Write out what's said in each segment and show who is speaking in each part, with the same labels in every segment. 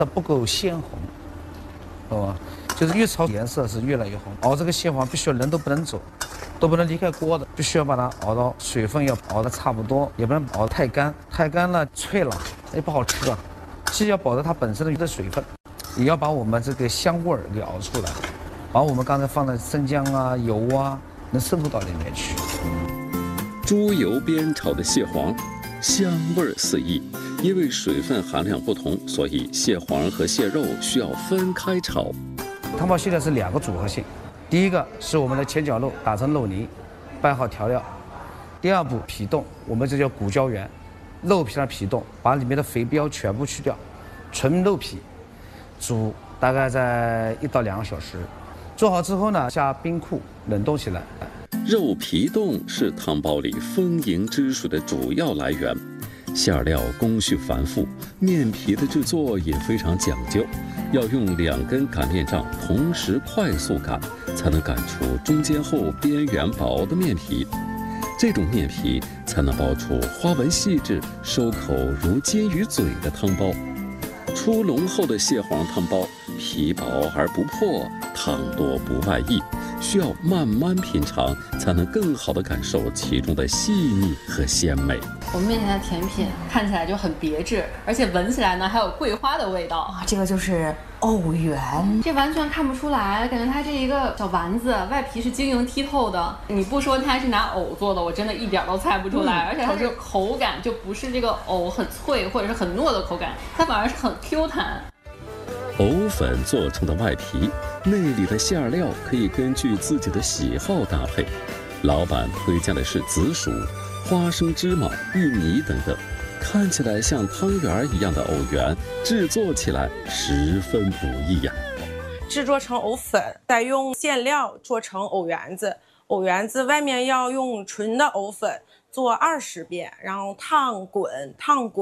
Speaker 1: 它不够鲜红，懂吗？就是越炒颜色是越来越红。熬这个蟹黄必须要人都不能走，都不能离开锅的，必须要把它熬到水分要熬得差不多，也不能熬得太干，太干了脆了也不好吃啊。既要保证它本身的水分，也要把我们这个香味儿给熬出来，把我们刚才放的生姜啊、油啊能渗透到里面去。
Speaker 2: 猪油边炒的蟹黄，香味四溢。因为水分含量不同，所以蟹黄和蟹肉需要分开炒。
Speaker 1: 汤包蟹呢是2个组合性，第一个是我们的前脚肉打成肉泥，拌好调料。第二步皮冻，我们这叫骨胶原，肉皮上皮冻，把里面的肥膘全部去掉，纯肉皮，煮大概在1到2个小时。做好之后呢，下冰库冷冻起来。
Speaker 2: 肉皮冻是汤包里丰盈汁水的主要来源。馅料工序繁复，面皮的制作也非常讲究，要用2根擀面杖同时快速擀，才能擀出中间厚、边缘薄的面皮。这种面皮才能包出花纹细致、收口如金鱼嘴的汤包。出笼后的蟹黄汤包，皮薄而不破，汤多不外溢，需要慢慢品尝，才能更好地感受其中的细腻和鲜美。
Speaker 3: 我们面前的甜品看起来就很别致，而且闻起来呢还有桂花的味道。
Speaker 4: 这个就是藕圆，
Speaker 3: 这完全看不出来，感觉它这一个小丸子外皮是晶莹剔透的。你不说它是拿藕做的，我真的一点都猜不出来。而且它这个口感就不是这个藕很脆或者是很糯的口感，它反而是很 Q 弹。
Speaker 2: 藕粉做成的外皮，内里的馅料可以根据自己的喜好搭配。老板推荐的是紫薯、花生、芝麻、芋泥等等，看起来像汤圆一样的藕圆，制作起来十分不易呀。
Speaker 5: 制作成藕粉，再用馅料做成藕圆子。藕圆子外面要用纯的藕粉做20遍，然后烫滚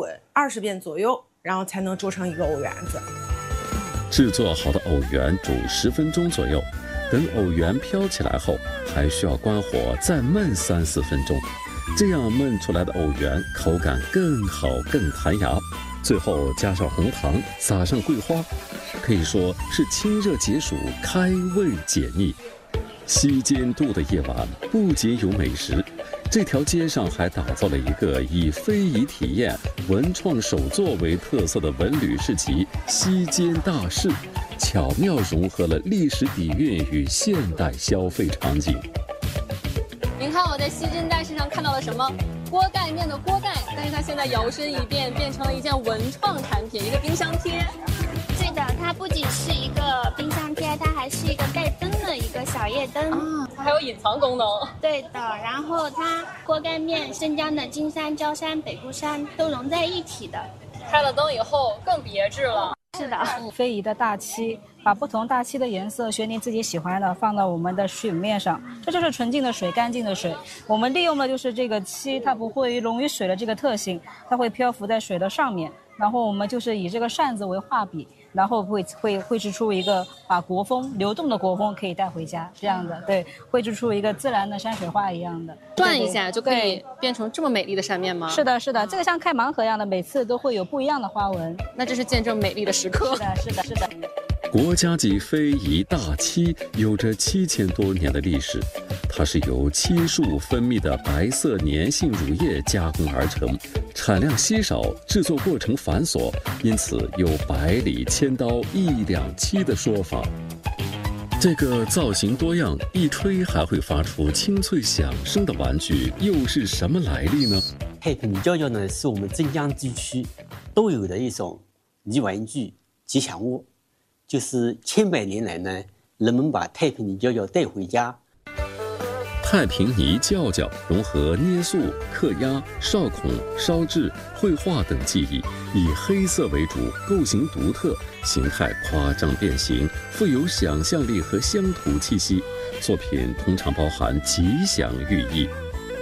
Speaker 5: 20遍左右，然后才能做成一个藕圆子。
Speaker 2: 制作好的藕圆煮10分钟左右，等藕圆飘起来后，还需要关火再焖3-4分钟。这样焖出来的藕圆口感更好更弹牙，最后加上红糖，撒上桂花，可以说是清热解暑、开胃解腻。西间渡的夜晚不仅有美食，这条街上还打造了一个以非遗体验、文创手作为特色的文旅市集——西间大市，巧妙融合了历史底蕴与现代消费场景。
Speaker 3: 您看我在西间大市上看到了什么？锅盖面的锅盖，但是它现在摇身一变，变成了一件文创产品，一个冰箱贴。
Speaker 6: 对的，它不仅是一个冰箱贴，它还是一个带灯的一个小夜灯
Speaker 3: 啊，它还有隐藏功能。
Speaker 6: 对的，然后它锅盖面、生姜的金山、焦山、北固山都融在一体的，
Speaker 3: 开了灯以后更别致了。
Speaker 6: 是的，
Speaker 7: 非遗的大漆，把不同大漆的颜色选你自己喜欢的放到我们的水面上，这就是纯净的水、干净的水。我们利用的就是这个漆，它不会溶于水的这个特性，它会漂浮在水的上面。然后我们就是以这个扇子为画笔，然后绘制出一个把国风流动的国风可以带回家这样的，对，绘制出一个自然的山水画一样的，
Speaker 3: 转一下就可以变成这么美丽的扇面吗？
Speaker 7: 是的，是的，这个像开盲盒一样的，每次都会有不一样的花纹。
Speaker 3: 那这是见证美丽的时刻。
Speaker 7: 是的，是的，是的。
Speaker 2: 国家级非遗大漆有着7000多年的历史，它是由漆树分泌的白色粘性乳液加工而成，产量稀少，制作过程繁琐，因此有100里千刀1两漆的说法。这个造型多样、一吹还会发出清脆响声的玩具又是什么来历呢？
Speaker 8: 太平泥胶胶呢，是我们镇江地区都有的一种泥玩具吉祥物。就是千百年来呢，人们把太平泥胶胶带回家。
Speaker 2: 太平泥胶胶融合捏塑、刻压、烧孔、烧制、绘画等技艺，以黑色为主，构型独特，形态夸张变形，富有想象力和乡土气息。作品通常包含吉祥寓意。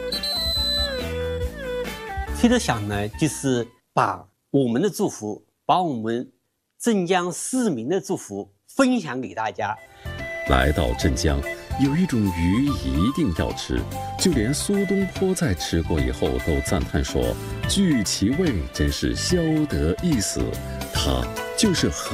Speaker 8: 吹着响呢，就是把我们的祝福，把我们镇江市民的祝福分享给大家。
Speaker 2: 来到镇江，有一种鱼一定要吃，就连苏东坡在吃过以后都赞叹说：“具其味，真是消得一死。”它就是河